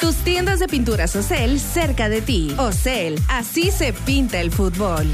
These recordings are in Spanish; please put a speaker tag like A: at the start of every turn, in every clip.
A: Tus tiendas de pinturas Ocel cerca de ti. Ocel, así se pinta el fútbol.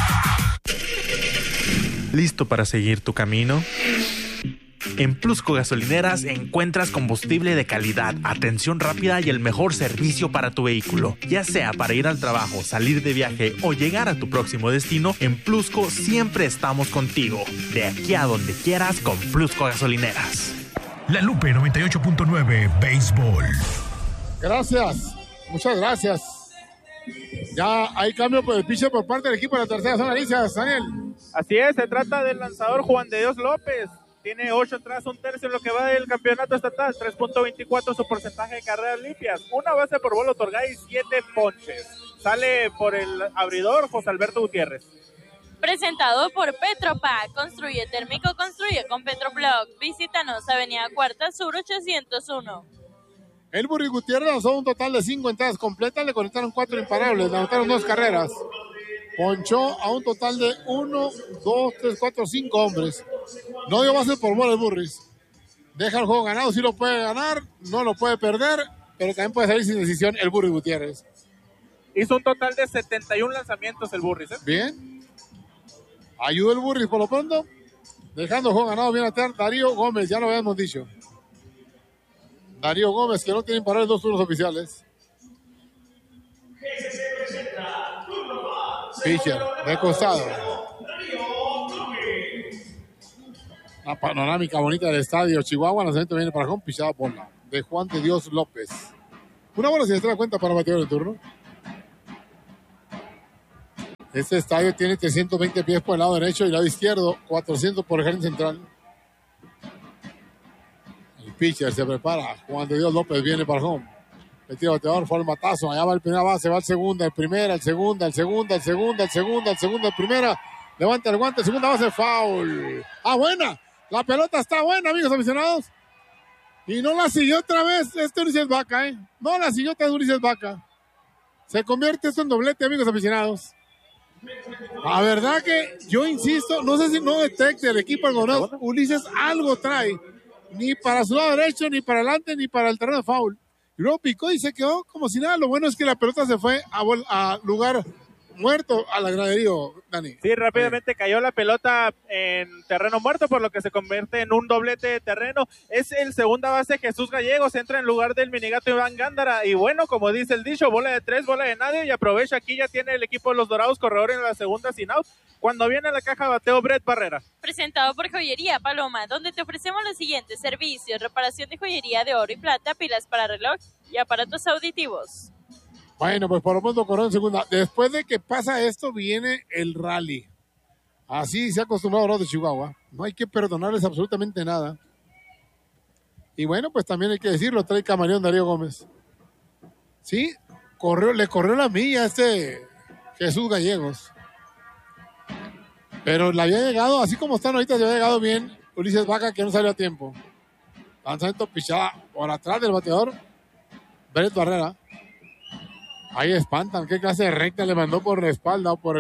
B: ¿Listo para seguir tu camino? En Plusco Gasolineras encuentras combustible de calidad, atención rápida y el mejor servicio para tu vehículo. Ya sea para ir al trabajo, salir de viaje o llegar a tu próximo destino, en Plusco siempre estamos contigo. De aquí a donde quieras con Plusco Gasolineras.
C: La Lupe 98.9 Béisbol.
D: Gracias, muchas gracias. Ya hay cambio por el pitcher por parte del equipo de la tercera zona. Gracias, Daniel.
E: Así es, se trata del lanzador Juan de Dios López. Tiene 8 entradas, un tercio en lo que va del campeonato estatal, 3.24 su porcentaje de carreras limpias, una base por bola otorgada y 7 ponches. Sale por el abridor José Alberto Gutiérrez.
F: Presentado por Petropac, construye térmico, construye con Petroblock. Visítanos, Avenida Cuarta Sur 801.
D: El Burri Gutiérrez lanzó un total de 5 entradas completas, le conectaron 4 imparables, le anotaron 2 carreras. Ponchó a un total de 1, 2, 3, 4, 5 hombres. No dio base por bola el Burris. Deja el juego ganado, sí lo puede ganar, no lo puede perder, pero también puede salir sin decisión el Burris Gutiérrez.
E: Hizo un total de 71 lanzamientos el Burris, ¿eh?
D: Bien. Ayuda el Burris por lo pronto. Dejando el juego ganado, viene a tener Darío Gómez, ya lo habíamos dicho. Darío Gómez, que no tiene imparable 2 turnos oficiales. Pitcher, de costado. La panorámica bonita del estadio Chihuahua. Lanzamiento viene para home, pichada bola de Juan de Dios López. Una bola sin extra cuenta para bateador de turno. Este estadio tiene 320 pies por el lado derecho y el lado izquierdo, 400 por el jardín central. El pitcher se prepara. Juan de Dios López viene para home. El tiro bateador fue el matazo. Allá va el primera base, va el segunda, el primera, el segunda, el segunda, el segunda, el segunda, el segunda, el primera. Levanta el guante, segunda base, foul. ¡Ah, buena! La pelota está buena, amigos aficionados. Y no la siguió otra vez Ulises Vaca, ¿eh? No la siguió otra vez Ulises Vaca. Se convierte esto en doblete, amigos aficionados. La verdad que yo insisto, no sé si no detecte el equipo algodonado. Ulises algo trae. Ni para su lado derecho, ni para adelante, ni para el terreno de foul. Y luego picó y se quedó como si nada. Lo bueno es que la pelota se fue a lugar muerto al graderío, Dani.
E: Sí, rápidamente cayó la pelota en terreno muerto, por lo que se convierte en un doblete de terreno. Es el segunda base Jesús Gallegos, entra en lugar del minigato Iván Gándara. Y bueno, como dice el dicho, bola de 3, bola de nadie. Y aprovecha, aquí ya tiene el equipo de los Dorados corredor en la segunda sin out. Cuando viene a la caja bateo Brett Barrera.
F: Presentado por Joyería Paloma, donde te ofrecemos los siguientes servicios: reparación de joyería de oro y plata, pilas para reloj y aparatos auditivos.
D: Bueno, pues por lo pronto corrió en segunda. Después de que pasa esto, viene el rally. Así se ha acostumbrado a los de Chihuahua. No hay que perdonarles absolutamente nada. Y bueno, pues también hay que decirlo, trae camaleón Darío Gómez. Sí, le corrió la milla a este Jesús Gallegos. Pero le había llegado, así como están ahorita, le había llegado bien Ulises Vaca, que no salió a tiempo. Lanzamiento pichada por atrás del bateador Brett Barrera. Ahí espantan, qué clase de recta le mandó por la espalda o por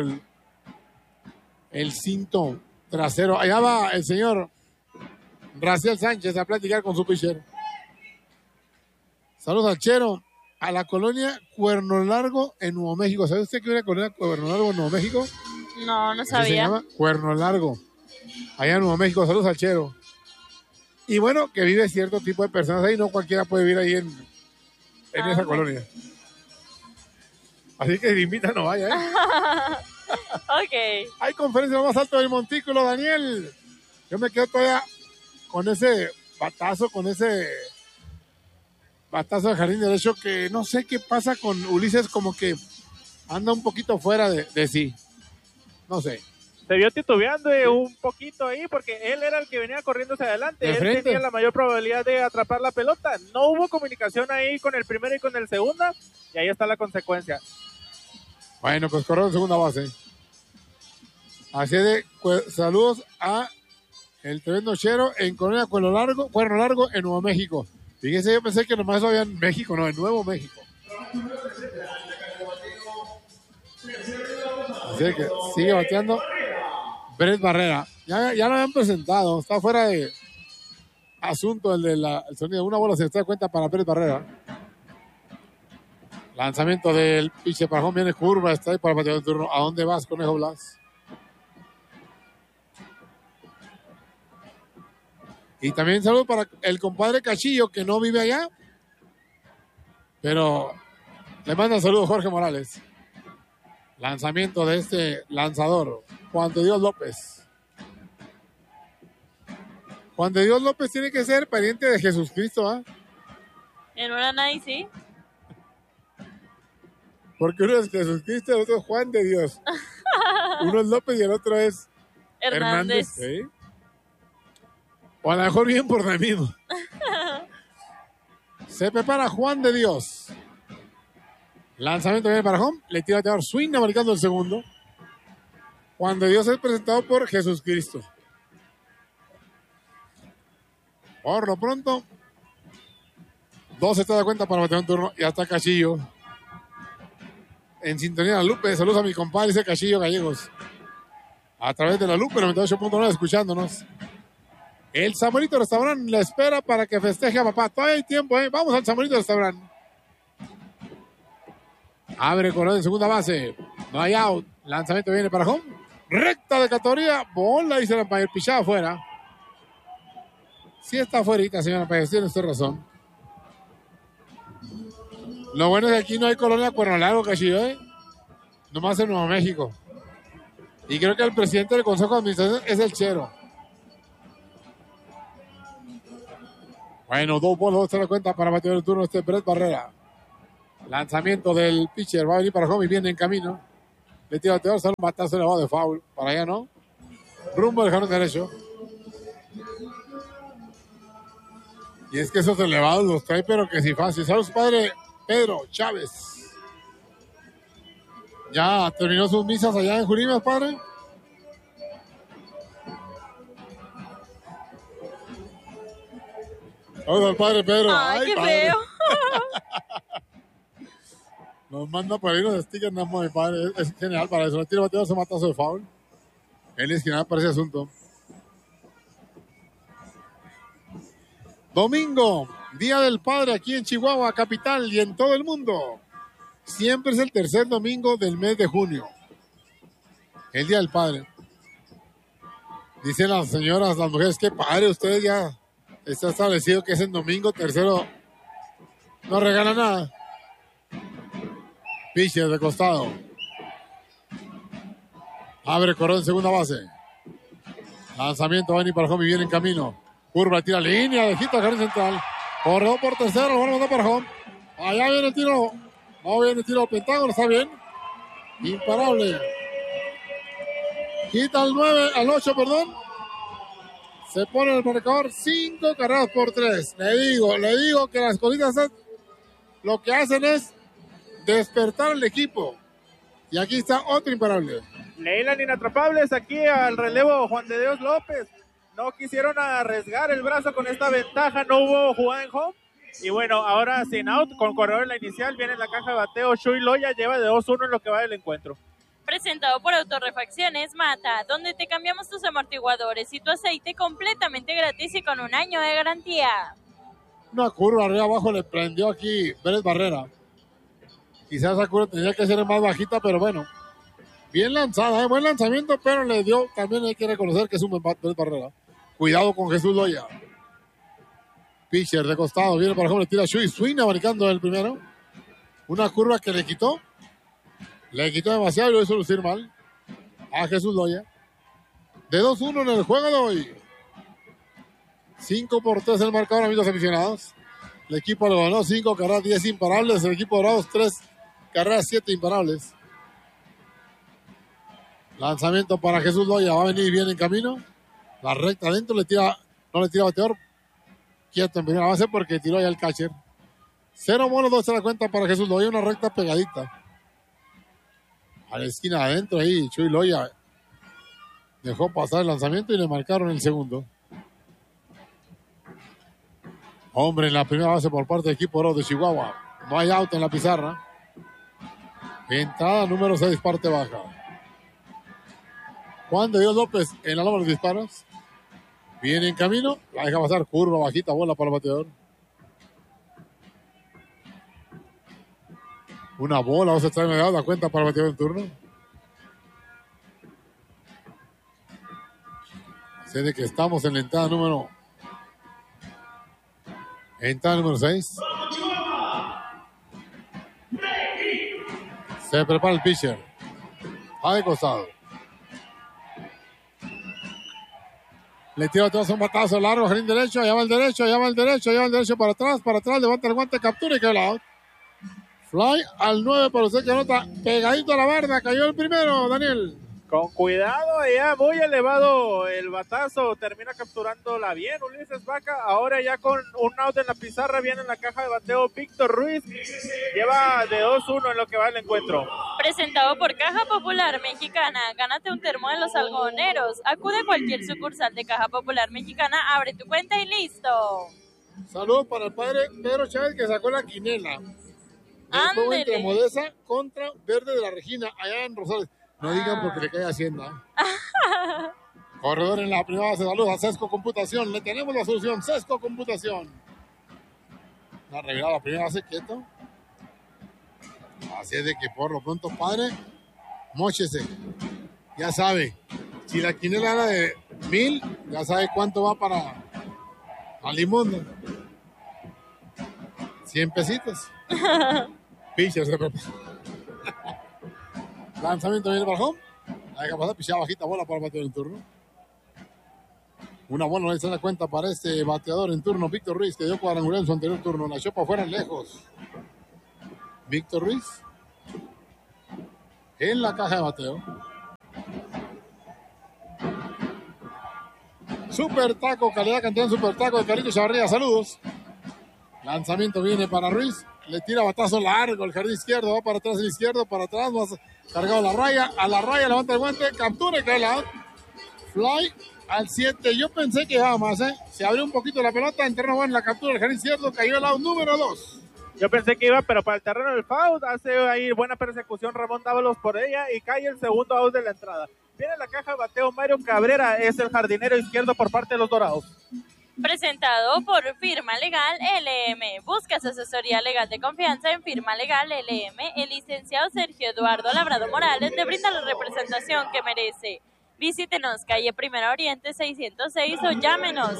D: el cinto trasero. Allá va el señor Raciel Sánchez a platicar con su pitcher. Saludos al Chero, a la colonia Cuerno Largo en Nuevo México. ¿Sabe usted que hay una colonia Cuerno Largo en Nuevo México?
F: No, no sabía.
D: Se llama Cuerno Largo, allá en Nuevo México. Saludos al Chero. Y bueno, que vive cierto tipo de personas ahí, no cualquiera puede vivir ahí en esa colonia. Así que invita, no vaya, ¿eh?
F: Ok.
D: Hay conferencia más alto del montículo, Daniel. Yo me quedo todavía con ese batazo del jardín derecho, que no sé qué pasa con Ulises, como que anda un poquito fuera de sí. No sé.
E: Se vio titubeando un poquito ahí, porque él era el que venía corriendo hacia adelante. Él tenía la mayor probabilidad de atrapar la pelota. No hubo comunicación ahí con el primero y con el segundo, y ahí está la consecuencia.
D: Bueno, pues corrió en segunda base. Así de saludos a el tremendo Chero en Colonia Cuerno Largo en Nuevo México. Fíjense, yo pensé que nomás eso había en México, no, en Nuevo México. Así que sigue bateando Brett Barrera. Ya lo habían presentado, está fuera de asunto el sonido. Una bola se da cuenta para Brett Barrera. Lanzamiento del pitcher para home, viene curva, está ahí para el bateador de turno. ¿A dónde vas, Conejo Blas? Y también saludo para el compadre Cachillo, que no vive allá, pero le manda un saludo Jorge Morales. Lanzamiento de este lanzador, Juan de Dios López. Juan de Dios López tiene que ser pariente de Jesucristo, ¿ah?
F: En una night, sí.
D: Porque uno es Jesucristo y el otro es Juan de Dios. Uno es López y el otro es
F: Hernández.
D: ¿Sí? O a lo mejor bien por lo mismo. Se prepara Juan de Dios. Lanzamiento viene para home. Le tira a bateador swing, marcando el segundo. Juan de Dios es presentado por Jesucristo. Por lo pronto, 2 se da cuenta para batear un turno. Ya está Cachillo. En sintonía la Lupe. Saludos a mi compadre, dice Cachillo Gallegos. A través de la Lupe 98.9, escuchándonos. El Samuelito Restaurante le espera para que festeje a papá. Todavía hay tiempo, ¿eh? Vamos al Samuelito Restaurante. Abre Corona en segunda base. No hay out. Lanzamiento viene para home. Recta de categoría. Bola, dice la Empire. Pichada afuera. Sí está afuera, señora Empire. Tiene usted razón. Lo bueno es que aquí no hay colonia Cuerno Largo, Cachillo, ¿eh? Nomás en Nuevo México. Y creo que el presidente del Consejo de Administración es el Chero. Bueno, 2 bolas, 2 se da cuenta para batear el turno este Brett Barrera. Lanzamiento del pitcher, va a venir para home y viene en camino. Le tira bateador, sale un batazo elevado de foul. Para allá, ¿no? Rumbo al jardín derecho. Y es que esos elevados los trae, pero que si fácil. Saludos, padre Pedro Chávez. ¿Ya terminó sus misas allá en Jurimas, padre? Saludos al padre Pedro.
F: Ay, qué
D: padre.
F: feo.
D: Nos manda por ahí unos stickers, no, mi padre. Es genial para eso. Le tira bateador, se matazo de foul. Él es genial para ese asunto. Domingo, Día del Padre aquí en Chihuahua, capital y en todo el mundo. Siempre es el tercer domingo del mes de junio. El Día del Padre. Dicen las señoras, las mujeres, qué padre, ustedes ya está establecido que es el domingo tercero. No regala nada. Pitcher de costado. Abre Corón en segunda base. Lanzamiento, va a venir para home y viene en camino. Curva, tira línea, de hito a jardín central. Corredor por tercero, lo van a mandar para home. Allá viene el tiro. No viene el tiro al Pentágono, está bien. Imparable. Quita al 9, al 8, perdón. Se pone el marcador 5 carreras por 3. Le digo que las cositas lo que hacen es despertar al equipo. Y aquí está otro imparable.
E: Leyland inatrapables aquí al relevo Juan de Dios López. No quisieron arriesgar el brazo con esta ventaja, no hubo jugada en home. Y bueno, ahora sin out, con corredor en la inicial, viene en la caja de bateo. Shui Loya lleva de 2-1 en lo que va del encuentro.
F: Presentado por Autorrefacciones Mata, donde te cambiamos tus amortiguadores y tu aceite completamente gratis y con 1 año de garantía.
D: Una curva arriba abajo le prendió aquí Brett Barrera. Quizás esa curva tenía que ser más bajita, pero bueno. Bien lanzada, buen lanzamiento, pero le dio, también hay que reconocer que es un buen bat Brett Barrera. Cuidado con Jesús Loya. Pitcher de costado, viene para home, le tira Shui, swing abarcando el primero. Una curva que le quitó demasiado y lo hizo lucir mal a Jesús Loya. De 2-1 en el juego de hoy. 5-3 el marcador, amigos aficionados. El equipo lo ganó 5 carreras, 10 imparables. El equipo de Bravos 3 carreras, 7 imparables. Lanzamiento para Jesús Loya, va a venir bien en camino. La recta adentro, no le tira bateador. Quieto en primera base porque tiró ya el catcher. 0 monos, 2 se da cuenta para Jesús Loya, una recta pegadita. A la esquina adentro ahí, Chuy Loya dejó pasar el lanzamiento y le marcaron el segundo. Hombre en la primera base por parte del equipo oro de Chihuahua. No hay out en la pizarra. Entrada número 6, parte baja. Juan de Dios López en la loma de los disparos. Viene en camino, la deja pasar, curva, bajita, bola para el bateador. Una bola, vamos a estar mediado la cuenta para el bateador en turno. Sé de que estamos en la entrada número 6. Se prepara el pitcher. Va de costado. Le tira atrás un batazo largo, jardín derecho, allá va el derecho para atrás, levanta el guante, captura y queda el out. Fly al 9 para usted que anota pegadito a la barda, cayó el primero, Daniel.
E: Con cuidado, allá muy elevado el batazo, termina capturándola bien Ulises Vaca, ahora ya con un out en la pizarra, viene en la caja de bateo Víctor Ruiz, lleva de 2-1 en lo que va el encuentro.
F: Presentado por Caja Popular Mexicana, gánate un termo de los algodoneros, acude a cualquier sucursal de Caja Popular Mexicana, abre tu cuenta y listo.
D: Saludos para el padre Pedro Chávez que sacó la quinela. El juego entre Modesa contra Verde de la Regina, allá en Rosales. No digan porque le cae Hacienda. Corredor en la primera base. Saludos a Sesco Computación. Le tenemos la solución. Sesco Computación. La revirada la primera base, quieto. Así es de que por lo pronto, padre, móchese. Ya sabe. Si la quinela era de 1,000, ya sabe cuánto va para Alimundo. 100 pesitos. Pitcher se prepara. Lanzamiento viene para home. Hay que pasar, pichada bajita, bola para el bateador en turno. Una bola no le da cuenta para este bateador en turno. Víctor Ruiz, que dio cuadrangular en su anterior turno. La echó para afuera lejos. Víctor Ruiz. En la caja de bateo. Super taco, calidad cantidad en super taco de Carlitos Chavarría. Saludos. Lanzamiento viene para Ruiz. Le tira batazo largo el jardín izquierdo. Va para atrás el izquierdo, para atrás. Más cargado a la raya, levanta el guante, captura y cae el out. Fly al 7. Yo pensé que iba más, se abrió un poquito la pelota, en terreno bueno la captura del jardín izquierdo, cayó el out número 2.
E: Yo pensé que iba, pero para el terreno del foul, hace ahí buena persecución Ramón Dávalos por ella y cae el segundo out de la entrada. Viene la caja de bateo Mario Cabrera, es el jardinero izquierdo por parte de los Dorados.
F: Presentado por Firma Legal LM. Buscas asesoría legal de confianza en Firma Legal LM. El licenciado Sergio Eduardo Labrado Morales le brinda la representación que merece. Visítenos, calle Primera Oriente 606 o llámenos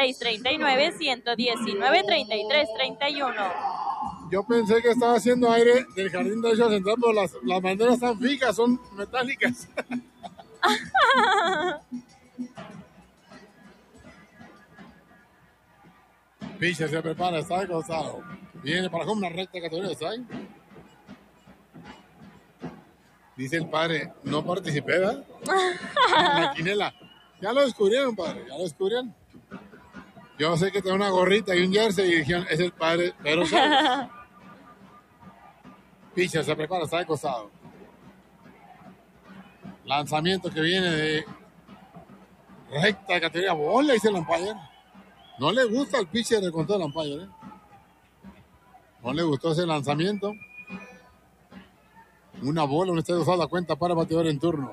F: 639-119-3331.
D: Yo pensé que estaba haciendo aire del jardín derecho central, pero las banderas están fijas, son metálicas. Pitcher se prepara, está de costado. Viene para una recta categoría de strike. Dice el padre, no participé, ¿verdad? La quinela. Ya lo descubrieron, padre, ya lo descubrieron. Yo sé que tiene una gorrita y un jersey y dijeron, es el padre Pedro Chávez. Pitcher se prepara, está de costado. Lanzamiento que viene de recta categoría bola, dice el umpire. No le gusta el pitcher de control del umpire, No le gustó ese lanzamiento. Una bola, un estadio usado la cuenta para el bateador en turno.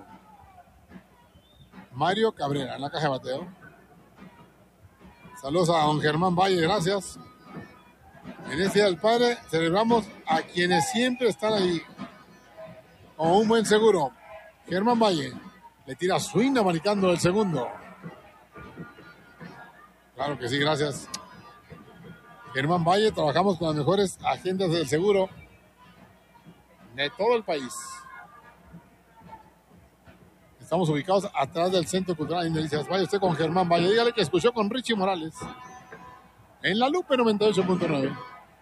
D: Mario Cabrera en la caja de bateo. Saludos a don Germán Valle, gracias. En este día del padre celebramos a quienes siempre están ahí. Con un buen seguro. Germán Valle le tira swing abanicando el segundo. Claro que sí, gracias. Germán Valle, trabajamos con las mejores agencias del seguro de todo el país. Estamos ubicados atrás del Centro Cultural Indelicias. Vaya usted con Germán Valle, dígale que escuchó con Richie Morales en la Lupe 98.9.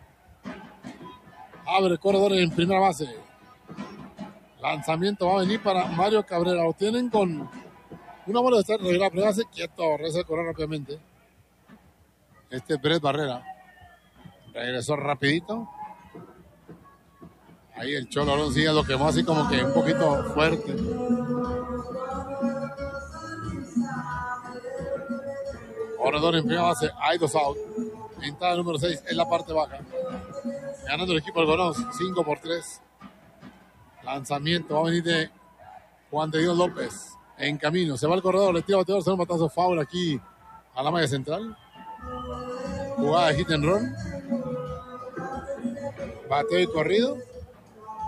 D: Abre corredor en primera base. Lanzamiento va a venir para Mario Cabrera. Lo tienen con una bola de estar regular, pero hace quieto, regresa a correr rápidamente. Brett Barrera regresó rapidito. Ahí el Cholo Alonso lo quemó así como que un poquito fuerte. Corredor en primera base, hay 2 out. Entrada número 6 en la parte baja. Ganando el equipo del Algodones, 5-3. Lanzamiento va a venir de Juan de Dios López. En camino, se va el corredor, le tira bateador, se da un batazo foul aquí a la malla central. Jugada de hit and run. Bateo y corrido.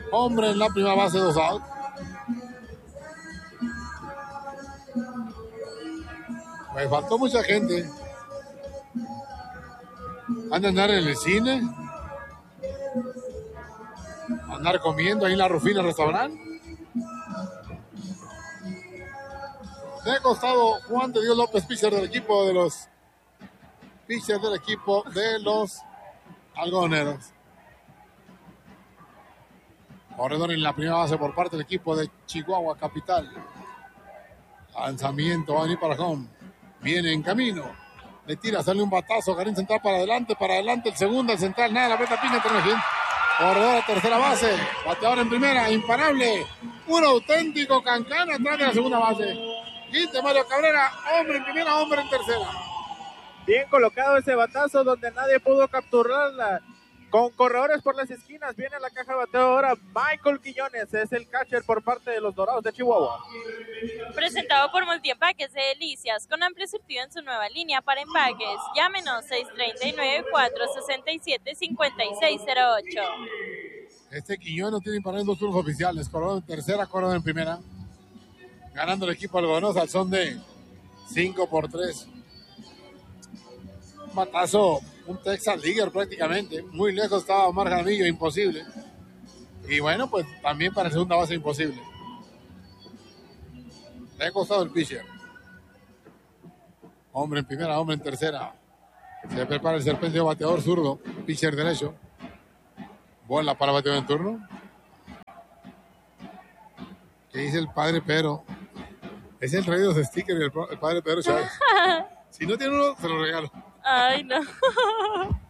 D: Hombre en la primera base, 2 out. Me faltó mucha gente. ¿Van a andar en el cine? ¿Andar comiendo ahí en la Rufina Restaurante? De costado, Juan de Dios López, pitcher del equipo de los algodoneros. Corredor en la primera base por parte del equipo de Chihuahua Capital. Lanzamiento, va a venir para home. Viene en camino. Le tira, sale un batazo. Jardín central para adelante. El segundo, el central, nada. La meta pinga, termina bien. Corredor a tercera base. Bateador en primera, imparable. Un auténtico cancán atrás de la segunda base. Quinte Mario Cabrera, hombre en primera, hombre en tercera.
E: Bien colocado ese batazo donde nadie pudo capturarla. Con corredores por las esquinas, viene a la caja de bateo ahora Michael Quiñones, es el catcher por parte de los Dorados de Chihuahua.
F: Presentado por Multiempaques de Delicias, con amplio surtido en su nueva línea para empaques. Llámenos 639-467-5608.
D: Este Quiñones no tiene imparable en 2 turnos oficiales, corredor en tercera, corredor en primera. Ganando el equipo algodonoso al son de 5-3. Un batazo, un Texas Leaguer prácticamente. Muy lejos estaba Omar Jaramillo, imposible. Y bueno, pues también para segunda base imposible. Le ha costado el pitcher. Hombre en primera, hombre en tercera. Se prepara el serpencio bateador zurdo. Pitcher derecho. Bola para bateador en turno. ¿Qué dice el padre Pedro? Es el rey de los stickers, el padre Pedro Chávez. Si no tiene uno, se lo regalo.
F: Ay, no.